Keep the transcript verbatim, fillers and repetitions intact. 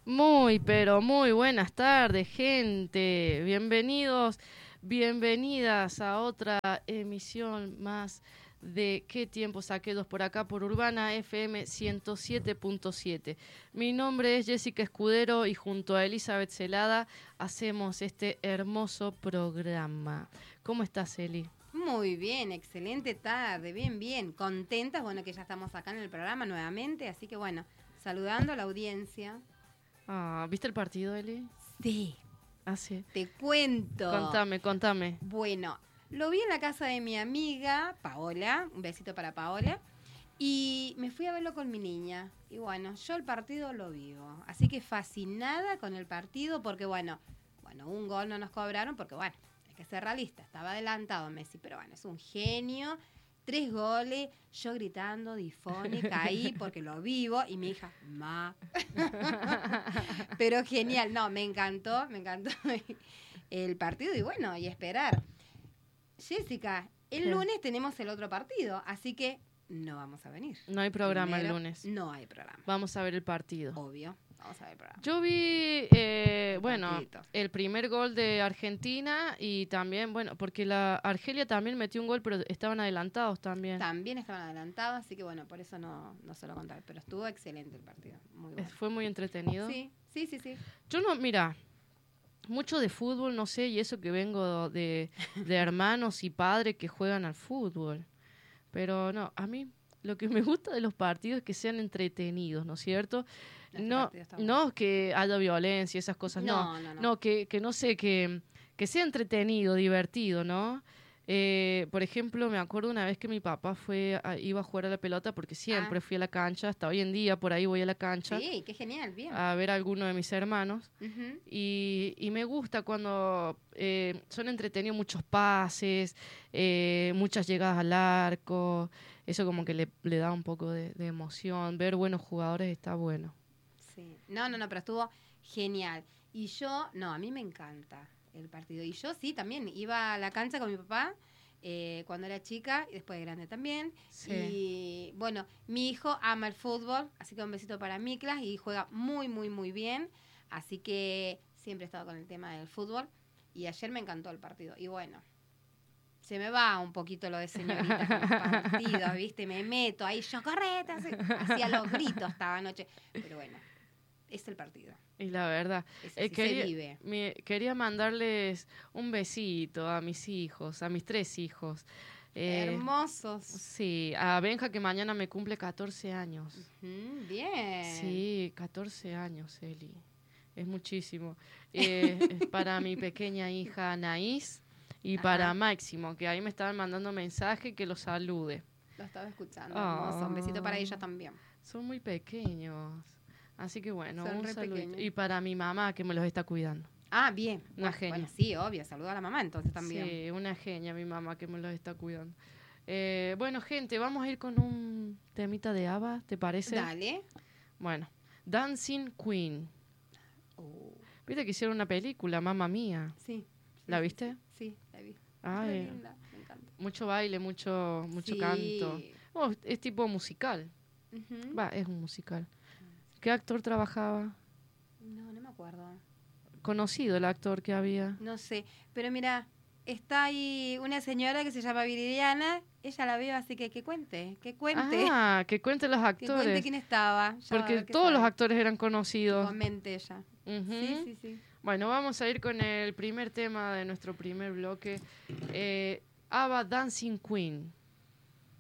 Muy, pero muy buenas tardes, gente. Bienvenidos, bienvenidas a otra emisión más de ¿Qué tiempo saqué dos por acá por Urbana F M ciento siete punto siete? Mi nombre es Jessica Escudero y junto a Elizabeth Celada hacemos este hermoso programa. ¿Cómo estás, Eli? Muy bien, excelente tarde, bien, bien. Contentas, bueno, que ya estamos acá en el programa nuevamente, así que bueno, saludando a la audiencia. Ah, ¿viste el partido, Eli? Sí. Ah, sí. Te cuento. Contame, contame. Bueno, lo vi en la casa de mi amiga, Paola, un besito para Paola, y me fui a verlo con mi niña. Y bueno, yo el partido lo vivo, así que fascinada con el partido porque bueno, bueno, un gol no nos cobraron porque bueno, hay que ser realista, estaba adelantado Messi, pero bueno, es un genio. Tres goles, yo gritando, difónica ahí porque lo vivo y mi hija, ma. Pero genial, no, me encantó, me encantó el partido y bueno, y esperar. Jessica, el ¿Qué? lunes tenemos el otro partido, así que no vamos a venir. No hay programa Primero, el lunes. No hay programa. Vamos a ver el partido. Obvio, vamos a ver el programa. Yo vi, eh, El bueno, partidito. el primer gol de Argentina y también, bueno, porque la Argelia también metió un gol, pero estaban adelantados también. También estaban adelantados, así que bueno, por eso no, no se lo contar. Pero estuvo excelente el partido, muy bueno. Eh, Fue muy entretenido. Sí, sí, sí, sí. Yo no, mira, mucho de fútbol, no sé, y eso que vengo de, de hermanos y padres que juegan al fútbol. Pero no, a mí lo que me gusta de los partidos es que sean entretenidos, ¿no es cierto? Este No, partido está bueno. no que haya violencia, esas cosas, no. No, no, no. No, que, que no sé, que, que sea entretenido, divertido, ¿no? Eh, por ejemplo, me acuerdo una vez que mi papá fue a- iba a jugar a la pelota porque siempre Ah. fui a la cancha, hasta hoy en día por ahí voy a la cancha Sí, qué genial, bien. a ver a alguno de mis hermanos. Ujú. Y, y me gusta cuando eh, son entretenidos muchos pases, eh, muchas llegadas al arco, eso como que le, le da un poco de, de emoción. Ver buenos jugadores está bueno. Sí. No, no, no, pero estuvo genial. Y yo, no, a mí me encanta el partido. Y yo sí, también iba a la cancha con mi papá eh, cuando era chica y después de grande también. Sí. Y bueno, mi hijo ama el fútbol, así que un besito para Miklas y juega muy, muy, muy bien. Así que siempre he estado con el tema del fútbol. Y ayer me encantó el partido. Y bueno, se me va un poquito lo de señorita con los partidos, ¿viste? Me meto ahí, yo correte, así, hacía los gritos estaba anoche. Pero bueno, es el partido. Y la verdad, Es eh, así, quería, se vive. mi- quería mandarles un besito a mis hijos, a mis tres hijos. Eh, Hermosos. Sí, a Benja que mañana me cumple catorce años. Ujú, bien. Sí, catorce años, Eli. Es muchísimo. Eh, es para mi pequeña hija Anaís y Ajá. para Máximo, que ahí me estaban mandando mensaje que los salude. Lo estaba escuchando, Ah. hermoso. Un besito para ella también. Son muy pequeños. Así que bueno, Son un re saludito. pequeños. Y para mi mamá que me los está cuidando. Ah, bien. Una Bueno, genia. bueno, sí, obvio. Saluda a la mamá entonces también. Sí, una genia mi mamá que me los está cuidando. Eh, bueno, gente, vamos a ir con un temita de ABBA, ¿te parece? Dale. Bueno, Dancing Queen. Oh, ¿Viste que hicieron una película, Mamma Mía? sí. ¿La Sí, viste? Sí, sí, la vi. Es Ay, re linda, me encanta. mucho baile, mucho, mucho Sí. canto. Oh, es tipo musical. Ujú. Va, es un musical. ¿Qué actor trabajaba? No, no me acuerdo. Conocido el actor que había. No sé, pero mira, está ahí una señora que se llama Viridiana, ella la veo, así que que cuente, que cuente, Ah, que cuente los que cuente actores. quién estaba. Ya va a Porque ver qué todos los sabe. actores eran Que conocidos. comente ella. Ujú. Sí, sí, sí. Bueno, vamos a ir con el primer tema de nuestro primer bloque. Eh, ABBA Dancing Queen.